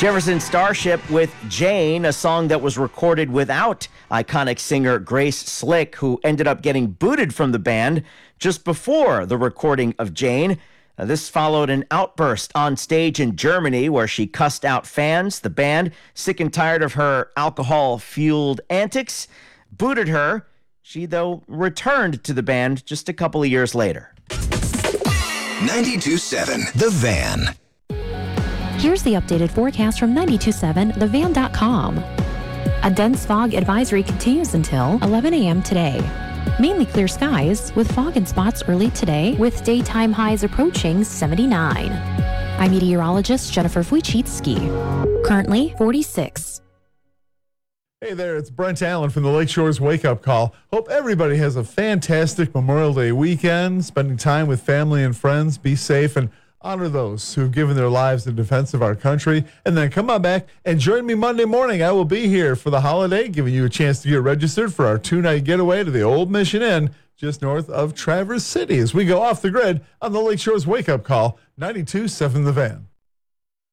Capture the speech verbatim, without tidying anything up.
Jefferson Starship with Jane, a song that was recorded without iconic singer Grace Slick, who ended up getting booted from the band just before the recording of Jane. Now, this followed an outburst on stage in Germany where she cussed out fans. The band, sick and tired of her alcohol-fueled antics, booted her. She, though, returned to the band just a couple of years later. ninety-two point seven The Van. Here's the updated forecast from ninety-two point seven the van dot com. A dense fog advisory continues until eleven a.m. today. Mainly clear skies with fog in spots early today with daytime highs approaching seventy-nine. I'm meteorologist Jennifer Wojcicki. Currently forty-six. Hey there, it's Brent Allen from the Lakeshores Wake Up Call. Hope everybody has a fantastic Memorial Day weekend, spending time with family and friends. Be safe and honor those who have given their lives in defense of our country. And then come on back and join me Monday morning. I will be here for the holiday, giving you a chance to get registered for our two-night getaway to the Old Mission Inn, just north of Traverse City, as we go off the grid on the Lakeshores Wake Up Call, ninety-two point seven The Van.